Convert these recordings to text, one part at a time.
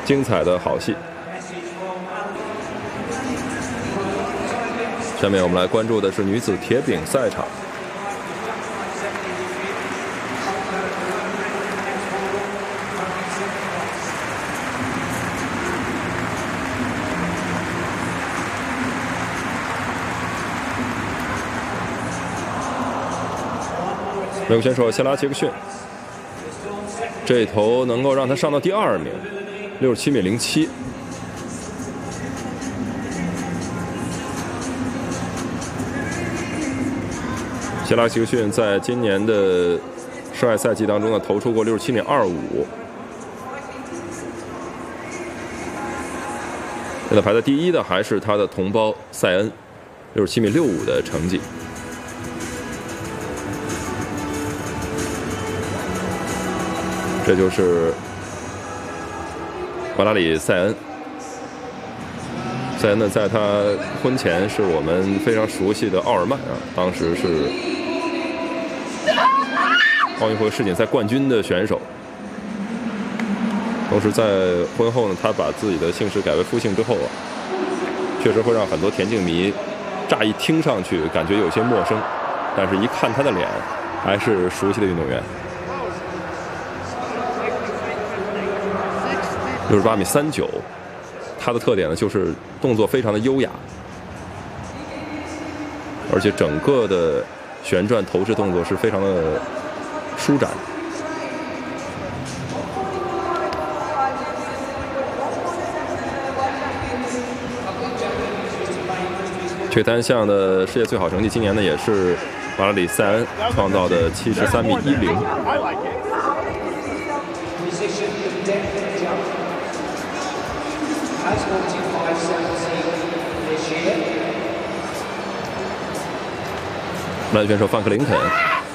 精彩的好戏。下面我们来关注的是女子铁饼赛场。美国选手谢拉杰克逊，这一头能够让他上到第2名，67.07米。谢拉杰克逊在今年的室外赛季当中呢，投出过67.25。现在排在第1的还是他的同胞塞恩，67.65米的成绩。这就是瓦拉里·塞恩。塞恩呢，在他婚前是我们非常熟悉的奥尔曼啊，当时是奥运会世锦赛冠军的选手。同时在婚后呢，他把自己的姓氏改为夫姓之后啊，确实会让很多田径迷乍一听上去感觉有些陌生，但是一看他的脸，还是熟悉的运动员。68.39米，它的特点呢就是动作非常的优雅，而且整个的旋转投掷动作是非常的舒展。这个单项的世界最好成绩，今年呢也是瓦拉里·塞恩创造的73.10米。男选手范克林肯，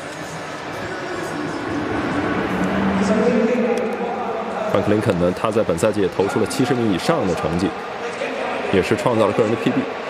范克林肯呢，他在本赛季也投出了70米以上的成绩，也是创造了个人的 PB。